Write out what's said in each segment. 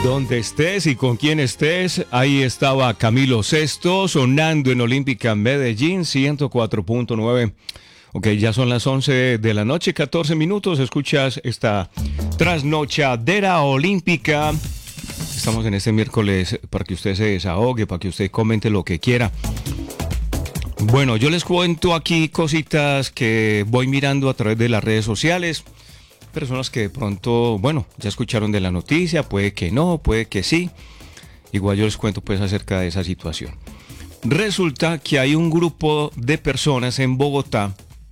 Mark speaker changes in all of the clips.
Speaker 1: Donde estés y con quien estés, ahí estaba Camilo Sesto sonando en Olímpica Medellín 104.9. Ok, ya son las 11 de la noche, 14 minutos. Escuchas esta trasnochadera olímpica. Estamos en este miércoles para que usted se desahogue, para que usted comente lo que quiera. Bueno, yo les cuento aquí cositas que voy mirando a través de las redes sociales. Personas que de pronto, bueno, ya escucharon de la noticia, puede que no, puede que sí. Igual yo les cuento pues acerca de esa situación. Resulta que hay un grupo de personas en Bogotá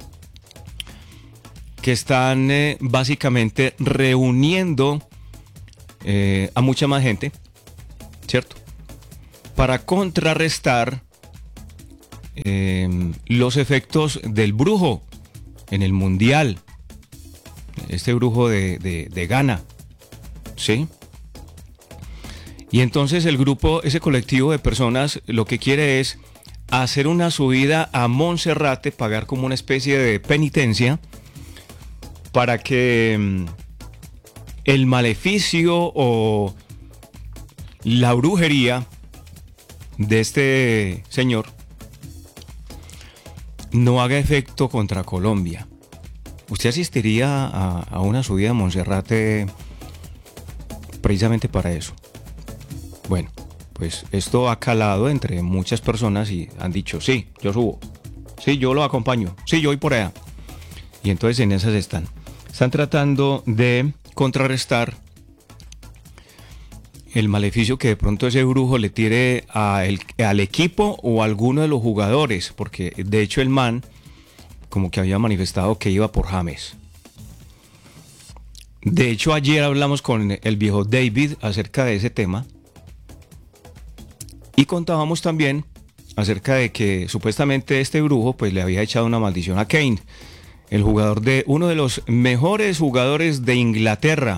Speaker 1: que están básicamente reuniendo a mucha más gente, ¿cierto? Para contrarrestar los efectos del brujo en el Mundial. Este brujo de Ghana, ¿sí? Y entonces el grupo, ese colectivo de personas, lo que quiere es hacer una subida a Monserrate, pagar como una especie de penitencia para que el maleficio o la brujería de este señor no haga efecto contra Colombia. ¿Usted asistiría a una subida a Monserrate precisamente para eso? Bueno, pues esto ha calado entre muchas personas y han dicho, sí, yo subo, sí, yo lo acompaño, sí, yo voy por allá. Y entonces en esas están. Están tratando de contrarrestar el maleficio que de pronto ese brujo le tire al equipo o a alguno de los jugadores, porque de hecho el man como que había manifestado que iba por James. De hecho, ayer hablamos con el viejo David acerca de ese tema y contábamos también acerca de que supuestamente este brujo pues le había echado una maldición a Kane, el jugador de uno de los mejores jugadores de Inglaterra.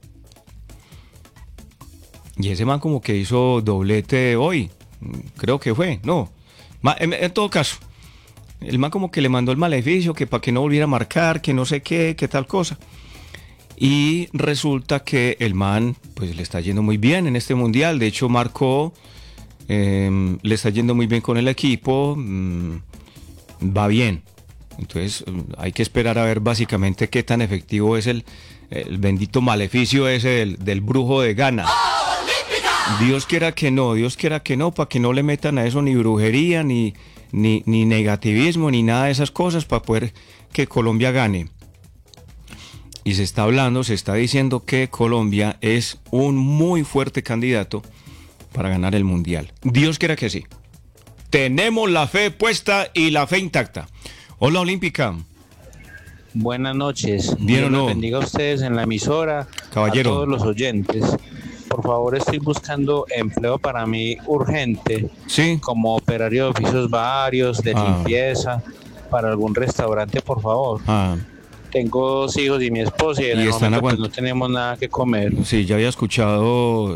Speaker 1: Y ese man como que hizo doblete hoy, creo que fue, no, en todo caso. El man como que le mandó el maleficio, que para que no volviera a marcar, que no sé qué tal cosa. Y resulta que el man pues le está yendo muy bien en este mundial. De hecho marcó, le está yendo muy bien con el equipo, va bien. Entonces hay que esperar a ver básicamente qué tan efectivo es el bendito maleficio ese del brujo de Ghana. Dios quiera que no, para que no le metan a eso ni brujería, ni negativismo, ni nada de esas cosas para poder que Colombia gane. Y se está diciendo que Colombia es un muy fuerte candidato para ganar el Mundial. Dios quiera que sí. Tenemos la fe puesta y la fe intacta. Hola Olímpica.
Speaker 2: Buenas noches.
Speaker 1: ¿Bien o no?
Speaker 2: Dios bendiga a ustedes en la emisora,
Speaker 1: caballero.
Speaker 2: a todos los oyentes. Por favor, estoy buscando empleo para mí urgente,
Speaker 1: sí,
Speaker 2: como operario de oficios varios, de limpieza, para algún restaurante, por favor. Tengo 2 hijos y mi esposa y en el momento pues, no tenemos nada que comer.
Speaker 1: Sí, ya había escuchado,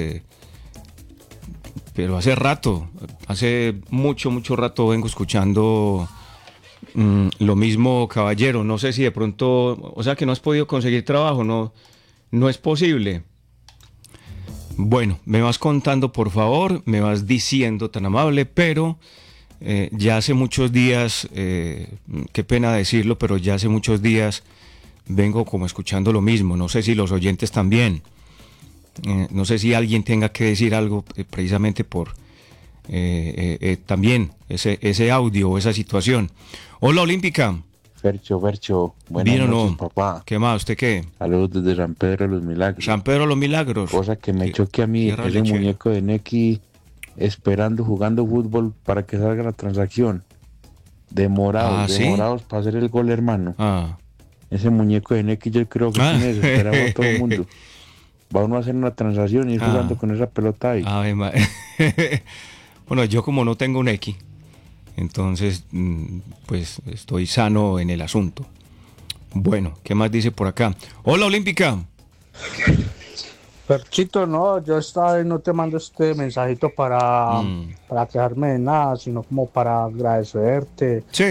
Speaker 1: pero hace mucho rato vengo escuchando lo mismo, caballero. No sé si de pronto, o sea que no has podido conseguir trabajo, no es posible. Bueno, me vas contando, por favor, me vas diciendo, tan amable, pero ya hace muchos días, qué pena decirlo, pero ya hace muchos días vengo como escuchando lo mismo. No sé si los oyentes también. No sé si alguien tenga que decir algo precisamente por también ese audio o esa situación. Hola, Olímpica.
Speaker 3: Fercho, buenas noches, papá.
Speaker 1: ¿Qué más? ¿Usted qué?
Speaker 3: Saludos desde San Pedro de los Milagros.
Speaker 1: San Pedro de los Milagros.
Speaker 3: Cosa que me choque a mí, ese muñeco de Neki jugando fútbol para que salga la transacción. Demorados para hacer el gol, hermano. Ese muñeco de Neki yo creo que tiene desesperado a todo el mundo. Va uno a hacer una transacción y ir jugando con esa pelota ahí.
Speaker 1: Bueno, yo como no tengo un Neki, entonces, pues estoy sano en el asunto. Bueno, ¿qué más dice por acá? Hola, Olímpica.
Speaker 4: Perchito, no, yo no te mando este mensajito para quejarme de nada, sino como para agradecerte.
Speaker 1: Sí.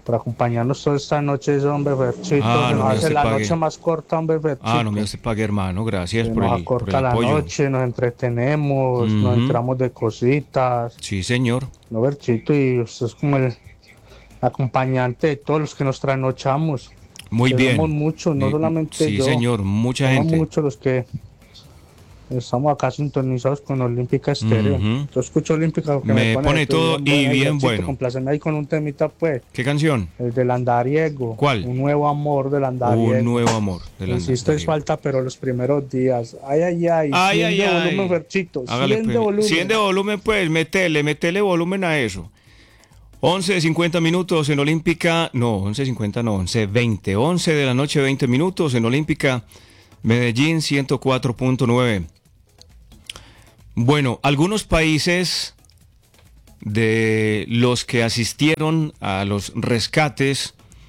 Speaker 4: por acompañarnos toda esta noche, hombre, Ferchito. Que nos hace la noche más corta, hombre, Ferchito.
Speaker 1: No me hace pague, hermano, gracias por el apoyo.
Speaker 4: Nos acorta la noche, nos entretenemos, nos enteramos de cositas.
Speaker 1: Sí, señor.
Speaker 4: No, Ferchito, y usted es como el acompañante de todos los que nos trasnochamos.
Speaker 1: Muy bien.
Speaker 4: Somos muchos, no solamente yo.
Speaker 1: Sí, señor, mucha gente.
Speaker 4: Somos muchos los que estamos acá sintonizados con Olímpica Estéreo. Yo escucho Olímpica.
Speaker 1: Me pone todo y bien bueno.
Speaker 4: Complaceme ahí con un temita, pues.
Speaker 1: ¿Qué canción?
Speaker 4: El del Andariego.
Speaker 1: ¿Cuál?
Speaker 4: Un nuevo amor del Andariego.
Speaker 1: Un nuevo amor del Andariego.
Speaker 4: Hiciste falta, pero los primeros días. Ay, ay, ay.
Speaker 1: Ay, 100
Speaker 4: de volumen, Ferchito. 100 de volumen.
Speaker 1: 100 de volumen, pues. Metele volumen a eso. 11:50 minutos en Olímpica. No, 11:50 no, 11:20. 11 de la noche, 20 minutos en Olímpica. Medellín 104.9. Bueno, algunos países de los que asistieron a los rescates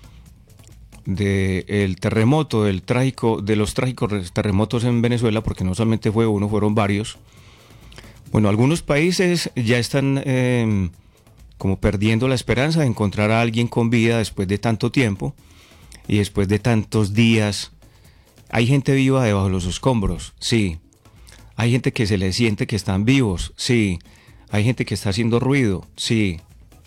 Speaker 1: del terremoto, de los trágicos terremotos en Venezuela, porque no solamente fue uno, fueron varios. Bueno, algunos países ya están como perdiendo la esperanza de encontrar a alguien con vida después de tanto tiempo y después de tantos días. Hay gente viva debajo de los escombros, sí. Hay gente que se les siente que están vivos, sí. Hay gente que está haciendo ruido, sí.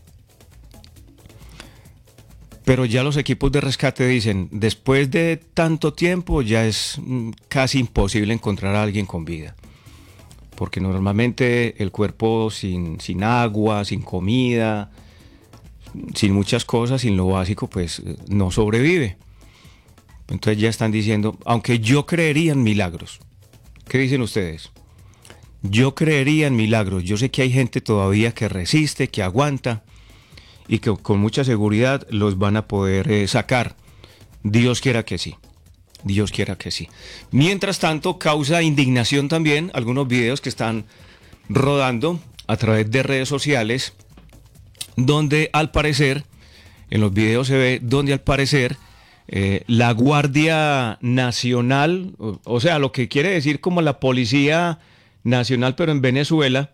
Speaker 1: Pero ya los equipos de rescate dicen, después de tanto tiempo ya es casi imposible encontrar a alguien con vida. Porque normalmente el cuerpo sin agua, sin comida, sin muchas cosas, sin lo básico, pues no sobrevive. Entonces ya están diciendo, aunque yo creería en milagros. ¿Qué dicen ustedes? Yo creería en milagros. Yo sé que hay gente todavía que resiste, que aguanta y que con mucha seguridad los van a poder sacar. Dios quiera que sí. Dios quiera que sí. Mientras tanto, causa indignación también algunos videos que están rodando a través de redes sociales, donde al parecer, en los videos se ve donde al parecer la Guardia Nacional, o sea, lo que quiere decir como la Policía Nacional, pero en Venezuela,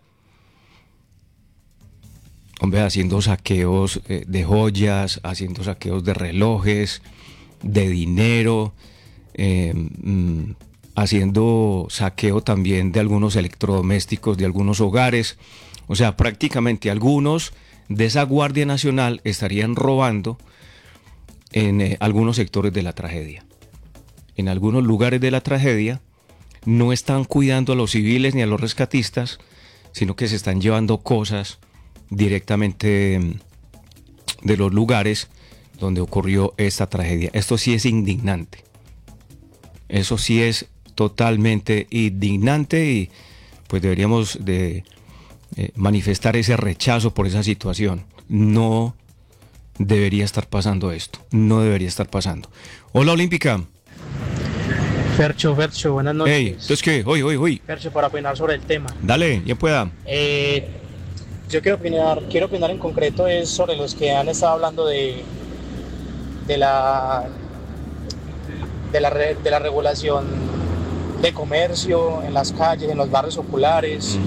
Speaker 1: hombre, haciendo saqueos de joyas, haciendo saqueos de relojes, de dinero, haciendo saqueo también de algunos electrodomésticos, de algunos hogares. O sea, prácticamente algunos de esa Guardia Nacional estarían robando en algunos sectores de la tragedia. En algunos lugares de la tragedia no están cuidando a los civiles ni a los rescatistas, sino que se están llevando cosas directamente de los lugares donde ocurrió esta tragedia. Esto sí es indignante. Eso sí es totalmente indignante y pues deberíamos de manifestar ese rechazo por esa situación. No debería estar pasando esto. No debería estar pasando. Hola, Olímpica.
Speaker 5: Fercho, buenas noches.
Speaker 1: Hey, ¿entonces qué? Hoy.
Speaker 5: Fercho, para opinar sobre el tema.
Speaker 1: Dale, ya pueda.
Speaker 5: Yo quiero opinar en concreto es sobre los que han estado hablando de la regulación de comercio en las calles, en los barrios populares,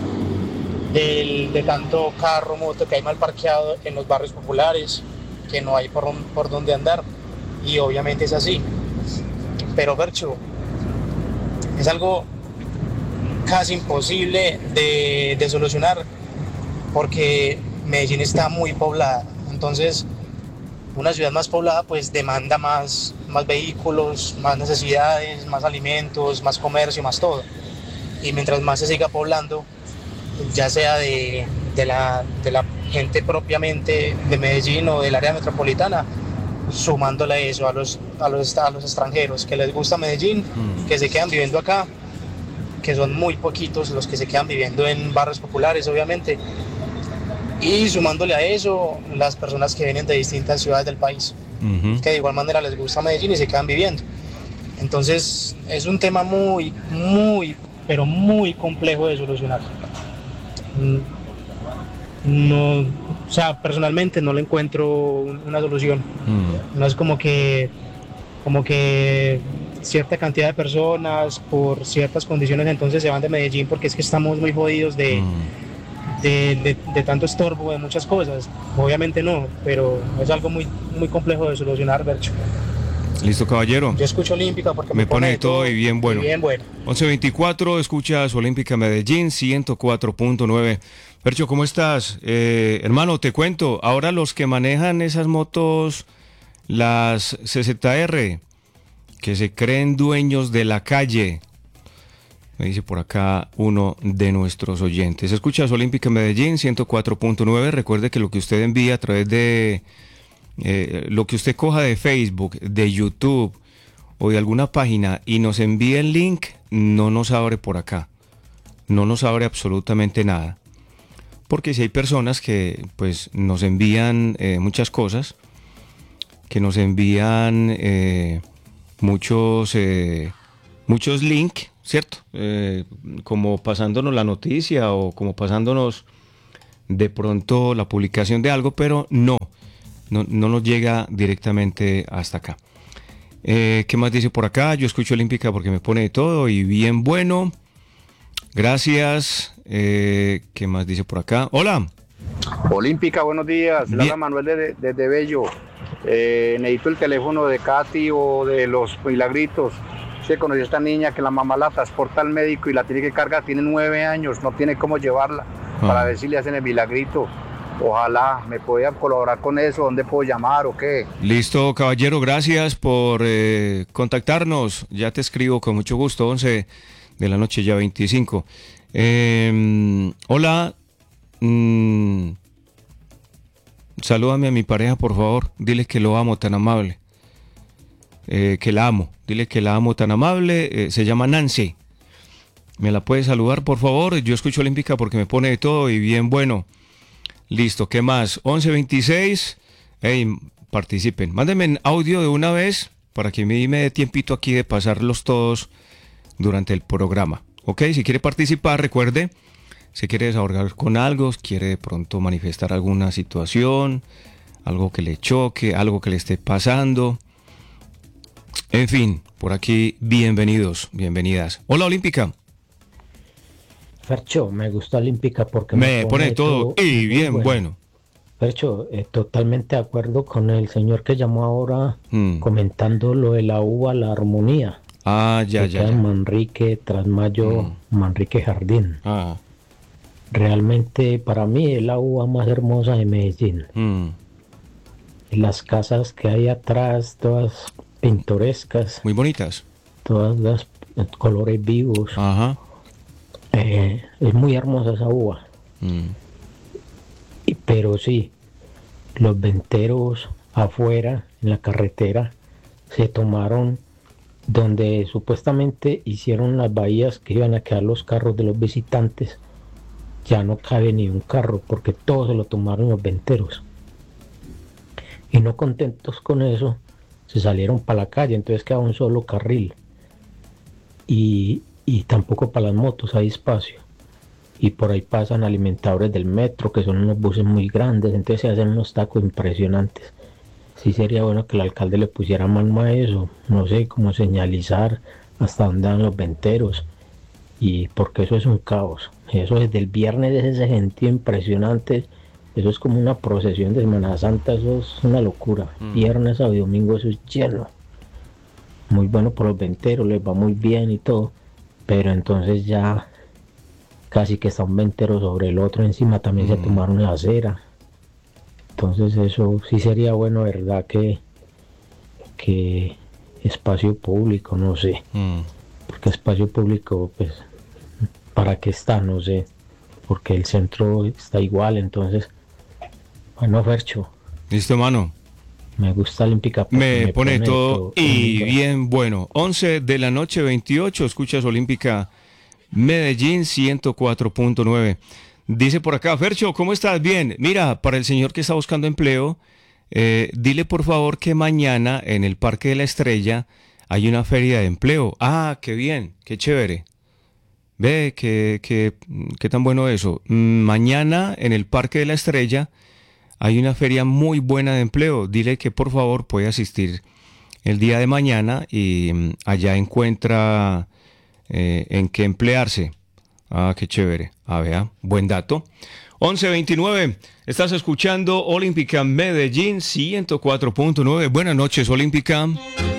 Speaker 5: de tanto carro, moto que hay mal parqueado en los barrios populares, que no hay por dónde andar, y obviamente es así. Pero Fercho, es algo casi imposible de solucionar, porque Medellín está muy poblada. Entonces, una ciudad más poblada pues demanda más vehículos, más necesidades, más alimentos, más comercio, más todo. Y mientras más se siga poblando, ya sea de la gente propiamente de Medellín o del área metropolitana, sumándole eso a los extranjeros que les gusta Medellín, que se quedan viviendo acá, que son muy poquitos los que se quedan viviendo en barrios populares, obviamente, y sumándole a eso las personas que vienen de distintas ciudades del país, que de igual manera les gusta Medellín y se quedan viviendo. Entonces es un tema muy, pero muy complejo de solucionar. No, o sea, personalmente no le encuentro una solución. No es como que cierta cantidad de personas por ciertas condiciones entonces se van de Medellín porque es que estamos muy jodidos de de tanto estorbo, de muchas cosas. Obviamente no, pero es algo muy, muy complejo de solucionar, Bercho.
Speaker 1: Listo, caballero.
Speaker 5: Yo escucho Olímpica porque
Speaker 1: me pone de todo y bien bueno.
Speaker 5: 11:24,
Speaker 1: escuchas Olímpica Medellín 104.9. Percho, ¿cómo estás? Hermano, te cuento, ahora los que manejan esas motos, las CZR, que se creen dueños de la calle, me dice por acá uno de nuestros oyentes. Escuchas Olímpica Medellín 104.9. Recuerde que lo que usted envía a través de lo que usted coja de Facebook, de YouTube o de alguna página y nos envíe el link, no nos abre por acá. No nos abre absolutamente nada. Porque si hay personas que pues nos envían muchas cosas, que nos envían muchos links, ¿cierto? Como pasándonos la noticia o como pasándonos de pronto la publicación de algo, pero no nos llega directamente hasta acá. ¿Qué más dice por acá? Yo escucho Olímpica porque me pone de todo y bien bueno. Gracias. ¿Qué más dice por acá? Hola.
Speaker 6: Olímpica, buenos días. Hola, Manuel de Bello. Necesito el teléfono de Katy o de los Milagritos. Se conoció a esta niña que la mamá la transporta al médico y la tiene que cargar. Tiene 9 años, no tiene cómo llevarla para ver si le hacen el milagrito. Ojalá me puedan colaborar con eso. ¿Dónde puedo llamar o qué?
Speaker 1: Listo, caballero, gracias por contactarnos. Ya te escribo con mucho gusto. 11 de la noche, ya 25. Hola. Salúdame a mi pareja, por favor. Dile que lo amo, tan amable. Que la amo. Dile que la amo, tan amable. Se llama Nancy. ¿Me la puedes saludar, por favor? Yo escucho Olímpica porque me pone de todo y bien bueno. Listo, ¿qué más? 11:26. Hey, participen. Mándenme en audio de una vez para que me dé tiempito aquí de pasarlos todos durante el programa. Ok, si quiere participar, recuerde, si quiere desahogar con algo, quiere de pronto manifestar alguna situación, algo que le choque, algo que le esté pasando. En fin, por aquí, bienvenidos, bienvenidas. Hola, Olímpica.
Speaker 7: Fercho, me gusta Olímpica porque
Speaker 1: me pone todo y bien bueno.
Speaker 7: Fercho, totalmente de acuerdo con el señor que llamó ahora comentando lo de la uva, la armonía.
Speaker 1: Ya.
Speaker 7: Manrique, Trasmayo, Manrique Jardín. Realmente para mí es la uva más hermosa de Medellín. Las casas que hay atrás, todas pintorescas.
Speaker 1: Muy bonitas.
Speaker 7: Todas las colores vivos.
Speaker 1: Ajá.
Speaker 7: Es muy hermosa esa uva. Pero sí, los venteros afuera, en la carretera, se tomaron donde supuestamente hicieron las bahías que iban a quedar los carros de los visitantes. Ya no cabe ni un carro porque todo se lo tomaron los venteros. Y no contentos con eso, se salieron para la calle, entonces queda un solo carril. Y tampoco para las motos hay espacio. Y por ahí pasan alimentadores del metro, que son unos buses muy grandes, entonces se hacen unos tacos impresionantes. Sí sería bueno que el alcalde le pusiera mano a eso, no sé, cómo señalizar hasta dónde van los venteros, y porque eso es un caos. Eso desde el viernes es ese gentío impresionante, eso es como una procesión de Semana Santa, eso es una locura. Viernes a domingo eso es lleno. Muy bueno por los venteros, les va muy bien y todo, pero entonces ya casi que está un ventero sobre el otro, encima también se tomaron la acera. Entonces eso sí sería bueno, ¿verdad? Que espacio público, no sé. Porque espacio público, pues, ¿para qué está? No sé. Porque el centro está igual, entonces. Bueno, Fercho.
Speaker 1: Listo, hermano.
Speaker 7: Me gusta Olímpica.
Speaker 1: Me pone todo y bien bueno. 11 de la noche, 28. Escuchas Olímpica Medellín 104.9. Dice por acá, Fercho, ¿cómo estás? Bien. Mira, para el señor que está buscando empleo, dile por favor que mañana en el Parque de la Estrella hay una feria de empleo. Ah, qué bien, qué chévere. Ve, qué tan bueno eso. Mañana en el Parque de la Estrella hay una feria muy buena de empleo. Dile que por favor puede asistir el día de mañana y allá encuentra en qué emplearse. Ah, qué chévere. A ver, buen dato. 11:29, estás escuchando Olímpica Medellín 104.9. Buenas noches, Olímpica.